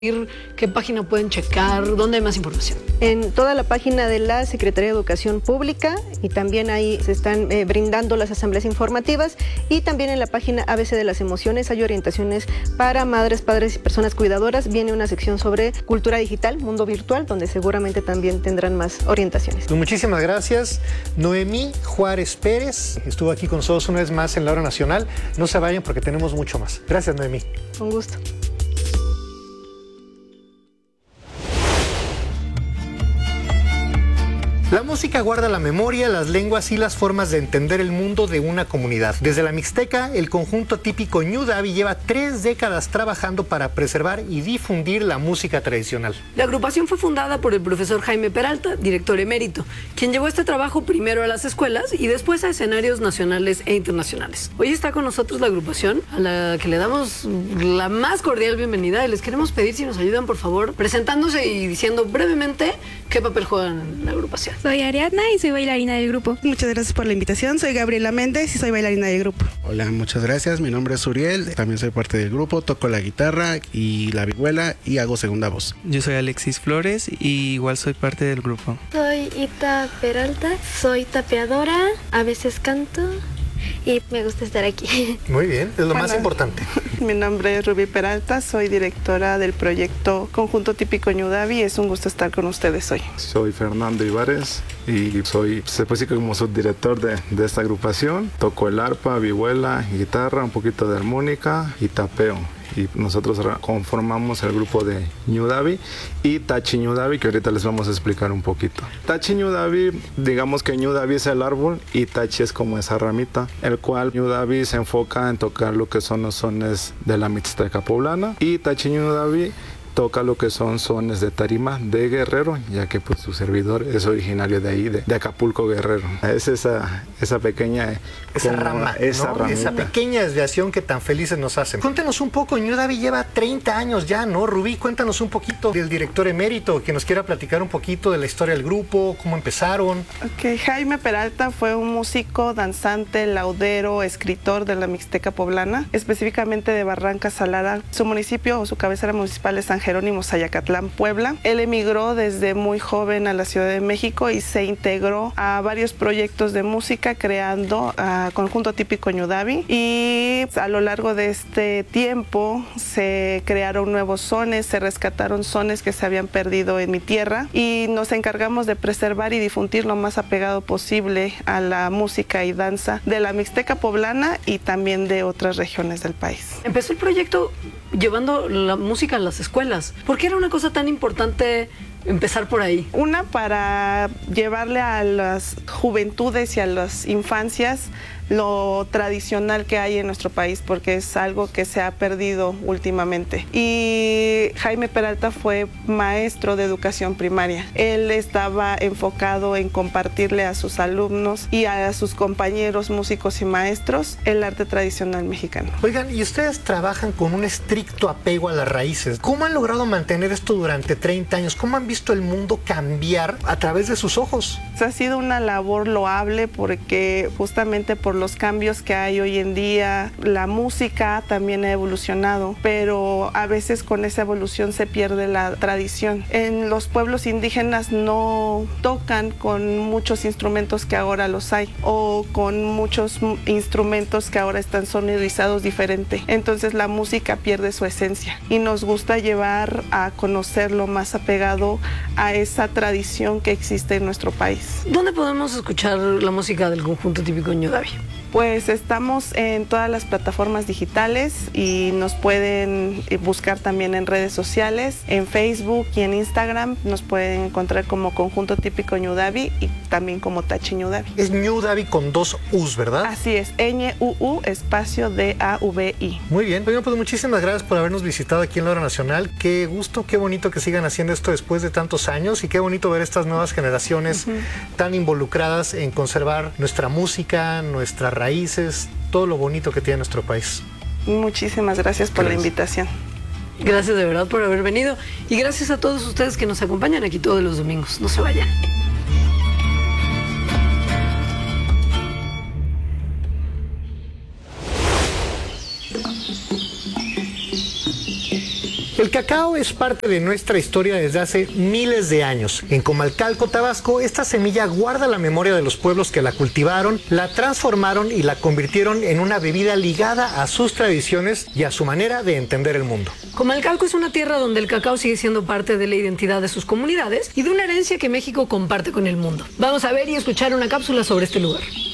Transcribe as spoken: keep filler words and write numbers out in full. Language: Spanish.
¿Qué página pueden checar? ¿Dónde hay más información? En toda la página de la Secretaría de Educación Pública, y también ahí se están eh, brindando las asambleas informativas, y también en la página A B C de las Emociones hay orientaciones para madres, padres y personas cuidadoras. Viene una sección sobre cultura digital, mundo virtual, donde seguramente también tendrán más orientaciones. Pues muchísimas gracias. Noemí Juárez Pérez estuvo aquí con nosotros una vez más en la Hora Nacional. No se vayan porque tenemos mucho más. Gracias, Noemí. Un gusto. La música guarda la memoria, las lenguas y las formas de entender el mundo de una comunidad. Desde la Mixteca, el conjunto típico Ñu Davi lleva tres décadas trabajando para preservar y difundir la música tradicional. La agrupación fue fundada por el profesor Jaime Peralta, director emérito, quien llevó este trabajo primero a las escuelas y después a escenarios nacionales e internacionales. Hoy está con nosotros la agrupación, a la que le damos la más cordial bienvenida, y les queremos pedir si nos ayudan, por favor, presentándose y diciendo brevemente qué papel juegan en la agrupación. Soy Ariadna y soy bailarina del grupo. Muchas gracias por la invitación. Soy Gabriela Méndez y soy bailarina del grupo. Hola, muchas gracias. Mi nombre es Uriel. También soy parte del grupo. Toco la guitarra y la vihuela y hago segunda voz. Yo soy Alexis Flores y igual soy parte del grupo. Soy Ita Peralta. Soy tapeadora. A veces canto. Y me gusta estar aquí. Muy bien, es lo Bueno, más importante. Mi nombre es Rubí Peralta, soy directora del proyecto Conjunto Típico Ñu Davi. Es un gusto estar con ustedes hoy. Soy Fernando Ibares y soy, se puede decir que como subdirector de, de esta agrupación. Toco el arpa, vihuela, guitarra, un poquito de armónica y tapeo. Y nosotros conformamos el grupo de Ñu Davi y Tachi Ñu Davi, que ahorita les vamos a explicar un poquito. Tachi Ñu Davi, digamos que Ñu Davi es el árbol y Tachi es como esa ramita, el cual Ñu Davi se enfoca en tocar lo que son los sones de la Mixteca poblana, y Tachi Ñu Davi toca lo que son sones de tarima de Guerrero, ya que pues su servidor es originario de ahí, de, de Acapulco, Guerrero. Es esa, esa pequeña... Esa rama, esa, ¿no? Esa pequeña desviación que tan felices nos hacen. Cuéntanos un poco, Ñu Davi lleva treinta años ya, ¿no? Rubí, cuéntanos un poquito del director emérito, que nos quiera platicar un poquito de la historia del grupo, cómo empezaron. Okay. Jaime Peralta fue un músico, danzante, laudero, escritor de la Mixteca poblana, específicamente de Barranca Salada. Su municipio o su cabecera municipal es San Jerónimo, Zayacatlán, Puebla. Él emigró desde muy joven a la Ciudad de México y se integró a varios proyectos de música creando a Conjunto Típico Ñu Davi, y a lo largo de este tiempo se crearon nuevos sones, se rescataron sones que se habían perdido en mi tierra, y nos encargamos de preservar y difundir lo más apegado posible a la música y danza de la Mixteca poblana y también de otras regiones del país. Empezó el proyecto llevando la música a las escuelas. ¿Por qué era una cosa tan importante empezar por ahí? Una, para llevarle a las juventudes y a las infancias lo tradicional que hay en nuestro país, porque es algo que se ha perdido últimamente. Y Jaime Peralta fue maestro de educación primaria. Él estaba enfocado en compartirle a sus alumnos y a sus compañeros músicos y maestros el arte tradicional mexicano. Oigan, y ustedes trabajan con un estricto apego a las raíces. ¿Cómo han logrado mantener esto durante treinta años? ¿Cómo han visto el mundo cambiar a través de sus ojos? Ha sido una labor loable, porque justamente por los cambios que hay hoy en día, la música también ha evolucionado, pero a veces con esa evolución se pierde la tradición. En los pueblos indígenas no tocan con muchos instrumentos que ahora los hay, o con muchos instrumentos que ahora están sonorizados diferente. Entonces la música pierde su esencia, y nos gusta llevar a conocer lo más apegado a esa tradición que existe en nuestro país. ¿Dónde podemos escuchar la música del Conjunto Típico Ñu Davi? Pues estamos en todas las plataformas digitales y nos pueden buscar también en redes sociales, en Facebook y en Instagram. Nos pueden encontrar como Conjunto Típico Ñu Davi y también como Tachi Ñu Davi. Es Ñu Davi con dos U's, ¿verdad? Así es, Ñ U U espacio D A V I. Muy bien, bueno, pues muchísimas gracias por habernos visitado aquí en la Hora Nacional. Qué gusto, qué bonito que sigan haciendo esto después de tantos años, y qué bonito ver estas nuevas generaciones uh-huh. tan involucradas en conservar nuestra música, nuestra raíces, todo lo bonito que tiene nuestro país. Muchísimas gracias por gracias. la invitación. Gracias de verdad por haber venido, y gracias a todos ustedes que nos acompañan aquí todos los domingos. No se vayan. El cacao es parte de nuestra historia desde hace miles de años. En Comalcalco, Tabasco, esta semilla guarda la memoria de los pueblos que la cultivaron, la transformaron y la convirtieron en una bebida ligada a sus tradiciones y a su manera de entender el mundo. Comalcalco es una tierra donde el cacao sigue siendo parte de la identidad de sus comunidades y de una herencia que México comparte con el mundo. Vamos a ver y escuchar una cápsula sobre este lugar.